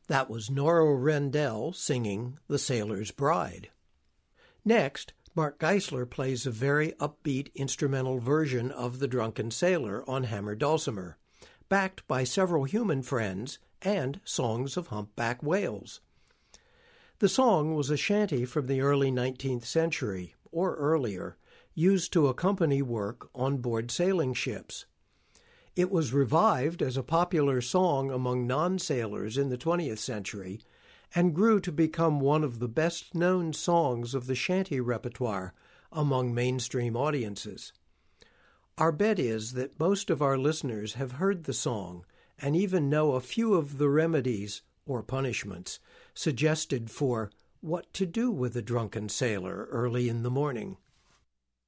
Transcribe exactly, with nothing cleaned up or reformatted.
That was Nora Rendell singing The Sailor's Bride. Next, Mark Geisler plays a very upbeat instrumental version of The Drunken Sailor on hammered dulcimer, backed by several human friends and songs of humpback whales. The song was a shanty from the early nineteenth century, or earlier, used to accompany work on board sailing ships. It was revived as a popular song among non-sailors in the twentieth century and grew to become one of the best-known songs of the shanty repertoire among mainstream audiences. Our bet is that most of our listeners have heard the song and even know a few of the remedies, or punishments, suggested for what to do with a drunken sailor early in the morning.